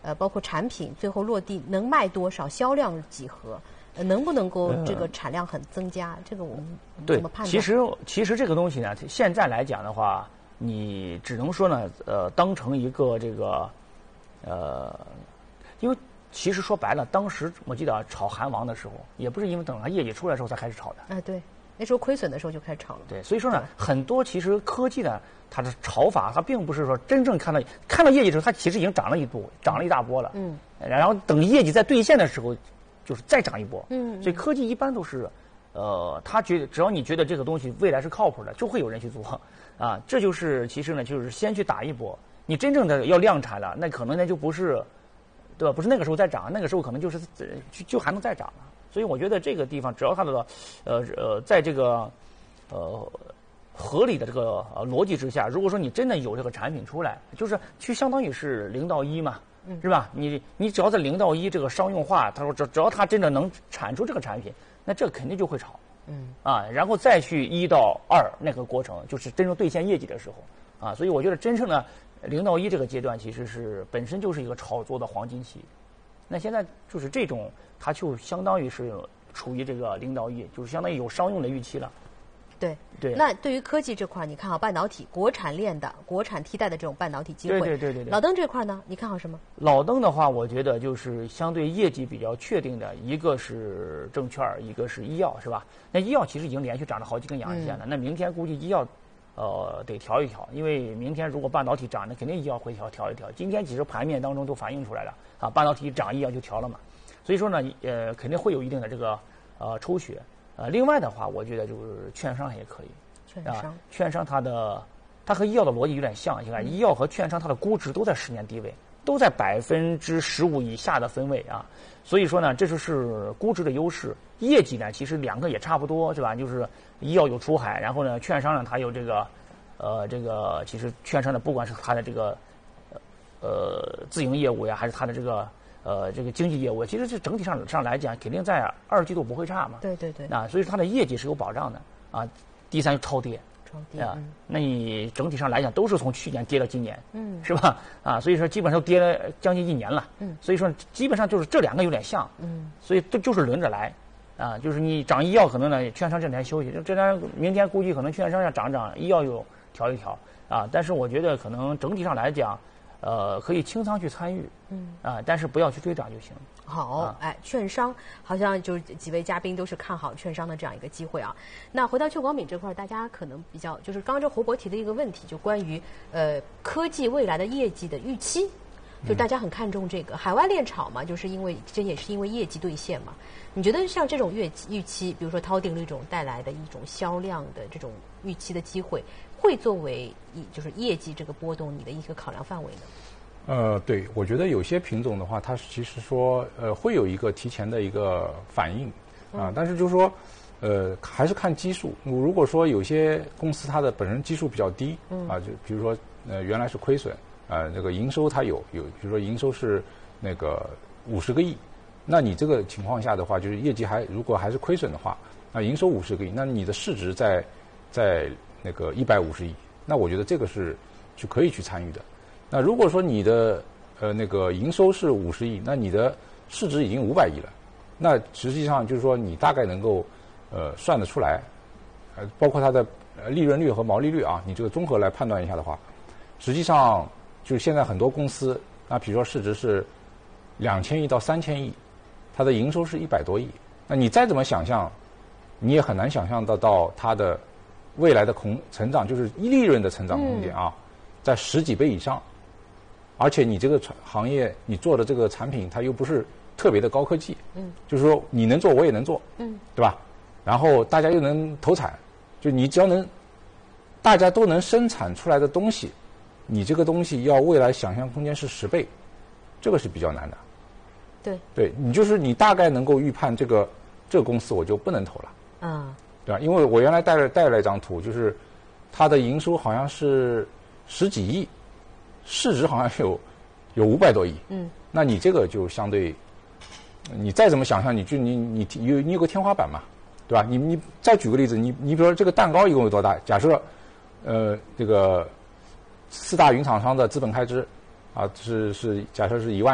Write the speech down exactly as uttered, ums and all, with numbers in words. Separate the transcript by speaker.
Speaker 1: 呃，包括产品最后落地能卖多少，销量几何，呃、能不能够这个产量很增加？嗯、这个我们怎么判断？
Speaker 2: 其实其实这个东西呢，现在来讲的话，你只能说呢，呃，当成一个这个，呃，因为其实说白了，当时我记得炒韩王的时候，也不是因为等它业绩出来的时候才开始炒的。
Speaker 1: 哎、呃，对。那时候亏损的时候就开始炒了。
Speaker 2: 对，所以说呢，很多其实科技呢，它的炒法，它并不是说真正看到看到业绩的时候，它其实已经涨了一波，涨了一大波了。嗯。然后等业绩在兑现的时候，就是再涨一波。嗯。所以科技一般都是，呃，他觉得只要你觉得这个东西未来是靠谱的，就会有人去做。啊，这就是其实呢，就是先去打一波。你真正的要量产了，那可能呢就不是，对吧？不是那个时候再涨，那个时候可能就是就就还能再涨了。所以我觉得这个地方，只要它的呃呃，在这个呃合理的这个呃逻辑之下，如果说你真的有这个产品出来，就是去相当于是零到一嘛，是吧？你你只要在零到一这个商用化，他说只只要它真的能产出这个产品，那这肯定就会炒，嗯啊，然后再去一到二那个过程，就是真正兑现业绩的时候啊。所以我觉得真正的零到一这个阶段，其实是本身就是一个炒作的黄金期。那现在就是这种，它就相当于是处于这个零到一，就是相当于有商用的预期了。
Speaker 1: 对
Speaker 2: 对。
Speaker 1: 那对于科技这块，你看好半导体国产链的、国产替代的这种半导体机会。
Speaker 2: 对对对对对。
Speaker 1: 老登这块呢，你看好什么？
Speaker 2: 老登的话，我觉得就是相对业绩比较确定的，一个是证券，一个是医药，是吧？那医药其实已经连续涨了好几根阳线了，嗯、那明天估计医药。呃，得调一调，因为明天如果半导体涨，那肯定医药会调调一调。今天其实盘面当中都反映出来了啊，半导体涨，医药就调了嘛。所以说呢，呃，肯定会有一定的这个呃抽血。呃，另外的话，我觉得就是券商也可以。
Speaker 1: 券商。啊、
Speaker 2: 券商它的它和医药的逻辑有点像，你看、嗯、医药和券商它的估值都在十年低位，都在百分之十五以下的分位啊。所以说呢，这就是估值的优势。业绩呢，其实两个也差不多，是吧？就是医药有出海，然后呢，券商呢，它有这个，呃，这个其实券商呢，不管是它的这个，呃，自营业务呀，还是它的这个，呃，这个经纪业务，其实这整体上上来讲，肯定在二季度不会差嘛。
Speaker 1: 对对对。
Speaker 2: 啊，所以说它的业绩是有保障的啊。第三，超跌。
Speaker 1: 超跌
Speaker 2: 啊，嗯、那你整体上来讲都是从去年跌到今年，嗯，是吧？啊，所以说基本上跌了将近一年了，嗯，所以说基本上就是这两个有点像，嗯，所以这就是轮着来，啊，就是你涨医药可能呢，券商这两天休息，这两明天估计可能券商要涨涨，医药又调一调，啊，但是我觉得可能整体上来讲，呃，可以清仓去参与，嗯，啊，但是不要去追涨就行。
Speaker 1: 好，啊、哎，券商好像就是几位嘉宾都是看好券商的这样一个机会啊。那回到邱广敏这块，大家可能比较就是刚刚这侯博提的一个问题，就关于呃科技未来的业绩的预期，就大家很看重这个、嗯、海外链炒嘛，就是因为这也是因为业绩兑现嘛。你觉得像这种预预期，比如说涛定律这种带来的一种销量的这种预期的机会，会作为一就是业绩这个波动你的一个考量范围呢？
Speaker 3: 呃，对，我觉得有些品种的话，它其实说呃会有一个提前的一个反应啊、呃，但是就是说呃还是看基数。如果说有些公司它的本身基数比较低啊，就比如说呃原来是亏损啊、呃，这个营收它有有，比如说营收是那个五十个亿，那你这个情况下的话，就是业绩还如果还是亏损的话，那营收五十个亿，那你的市值在在那个一百五十亿，那我觉得这个是是可以去参与的。那如果说你的呃那个营收是五十亿，那你的市值已经五百亿了，那实际上就是说你大概能够呃算得出来，呃包括它的利润率和毛利率啊，你这个综合来判断一下的话，实际上就是现在很多公司，那比如说市值是两千亿到三千亿，它的营收是一百多亿，那你再怎么想象，你也很难想象得到它的未来的空成长，就是利润的成长空间啊，在十几倍以上。而且你这个行业你做的这个产品它又不是特别的高科技，嗯，就是说你能做我也能做，嗯，对吧？然后大家又能投产，就你只要能大家都能生产出来的东西，你这个东西要未来想象空间是十倍，这个是比较难的。
Speaker 1: 对，
Speaker 3: 对你就是你大概能够预判这个这个公司我就不能投了，嗯，对吧？因为我原来带了带了一张图，就是它的营收好像是十几亿。市值好像有有五百多亿，嗯，那你这个就相对，你再怎么想象，你就你你有你有个天花板嘛，对吧？你你再举个例子，你你比如说这个蛋糕一共有多大？假设，呃，这个四大云厂商的资本开支啊是是假设是一万。